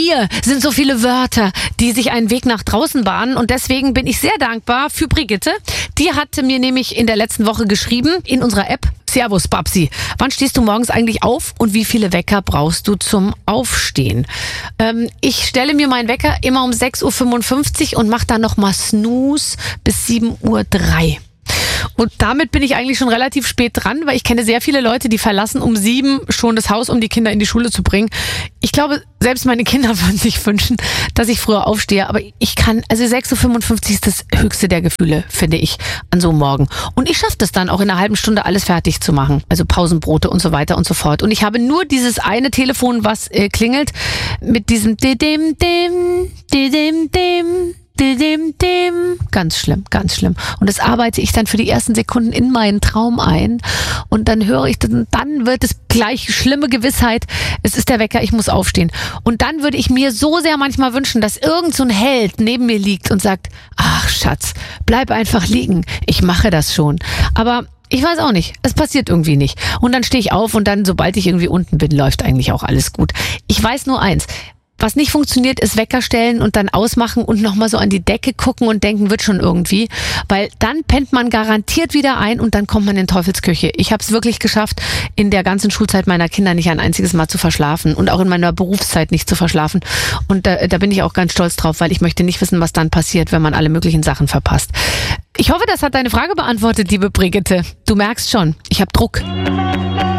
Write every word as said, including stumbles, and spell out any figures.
wir sind so viele Wörter, die sich einen Weg nach draußen bahnen. Und deswegen bin ich sehr dankbar für Brigitte. Die hatte mir nämlich in der letzten Woche geschrieben, in unserer App: Servus Babsi, wann stehst du morgens eigentlich auf und wie viele Wecker brauchst du zum Aufstehen? Ähm, ich stelle mir meinen Wecker immer um sechs Uhr fünfundfünfzig und mache dann nochmal Snooze bis sieben Uhr drei. Und damit bin ich eigentlich schon relativ spät dran, weil ich kenne sehr viele Leute, die verlassen um sieben schon das Haus, um die Kinder in die Schule zu bringen. Ich glaube, selbst meine Kinder würden sich wünschen, dass ich früher aufstehe. Aber ich kann, also sechs Uhr fünfundfünfzig ist das höchste der Gefühle, finde ich, an so einem Morgen. Und ich schaffe das dann auch in einer halben Stunde alles fertig zu machen. Also Pausenbrote und so weiter und so fort. Und ich habe nur dieses eine Telefon, was äh, klingelt, mit diesem Didim, Dim, Didim, Dim. Dem, dem. Ganz schlimm, ganz schlimm. Und das arbeite ich dann für die ersten Sekunden in meinen Traum ein. Und dann höre ich, dann wird es gleich schlimme Gewissheit, es ist der Wecker, ich muss aufstehen. Und dann würde ich mir so sehr manchmal wünschen, dass irgend so ein Held neben mir liegt und sagt: Ach Schatz, bleib einfach liegen, ich mache das schon. Aber ich weiß auch nicht, es passiert irgendwie nicht. Und dann stehe ich auf und dann, sobald ich irgendwie unten bin, läuft eigentlich auch alles gut. Ich weiß nur eins: Was nicht funktioniert, ist Wecker stellen und dann ausmachen und nochmal so an die Decke gucken und denken, wird schon irgendwie. Weil dann pennt man garantiert wieder ein und dann kommt man in Teufelsküche. Ich habe es wirklich geschafft, in der ganzen Schulzeit meiner Kinder nicht ein einziges Mal zu verschlafen und auch in meiner Berufszeit nicht zu verschlafen. Und da, da bin ich auch ganz stolz drauf, weil ich möchte nicht wissen, was dann passiert, wenn man alle möglichen Sachen verpasst. Ich hoffe, das hat deine Frage beantwortet, liebe Brigitte. Du merkst schon, ich habe Druck.